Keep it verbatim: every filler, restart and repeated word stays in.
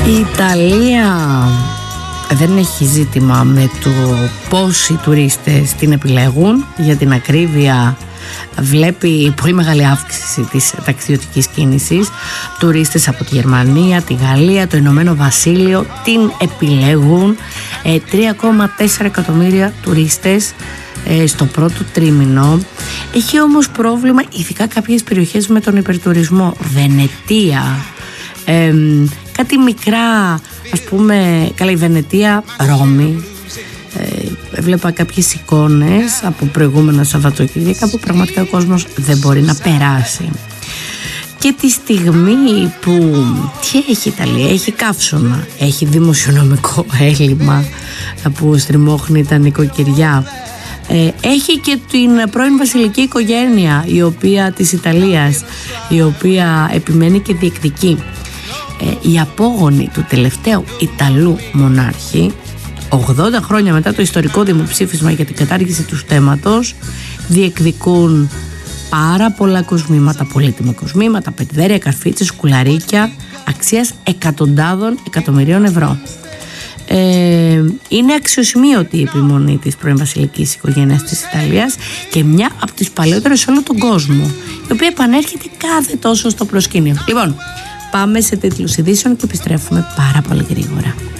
Η Ιταλία δεν έχει ζήτημα με το πόσοι τουρίστες την επιλέγουν. Για την ακρίβεια, βλέπει πολύ μεγάλη αύξηση της ταξιδιωτικής κίνησης. Τουρίστες από τη Γερμανία, τη Γαλλία, το Ηνωμένο Βασίλειο την επιλέγουν. τρία κόμμα τέσσερα εκατομμύρια τουρίστες στο πρώτο τρίμηνο. Έχει όμως πρόβλημα ειδικά κάποιες περιοχές με τον υπερτουρισμό. Βενετία, ε, κάτι μικρά, ας πούμε, καλά, η Βενετία, Ρώμη. Ε, έβλεπα κάποιες εικόνες από προηγούμενα Σαββατοκύριακα που πραγματικά ο κόσμος δεν μπορεί να περάσει. Και τη στιγμή που τι έχει η Ιταλία, έχει καύσωνα, έχει δημοσιονομικό έλλειμμα που στριμώχνει τα νοικοκυριά, ε, έχει και την πρώην βασιλική οικογένεια η οποία, της Ιταλίας, η οποία επιμένει και διεκδικεί. Ε, οι απόγονοι του τελευταίου Ιταλού μονάρχη, ογδόντα χρόνια μετά το ιστορικό δημοψήφισμα για την κατάργηση του στέμματος, διεκδικούν πάρα πολλά κοσμήματα, πολύτιμα κοσμήματα, πετιδέρια, καρφίτσες, σκουλαρίκια αξίας εκατοντάδων εκατομμυρίων ευρώ. Ε, είναι αξιοσημείωτη η επιμονή της πρώην βασιλικής οικογένειας της Ιταλίας και μια από τις παλαιότερες σε όλο τον κόσμο, η οποία επανέρχεται κάθε τόσο στο προσκήνιο. Λοιπόν, πάμε σε τίτλους ειδήσεων και επιστρέφουμε πάρα πολύ γρήγορα.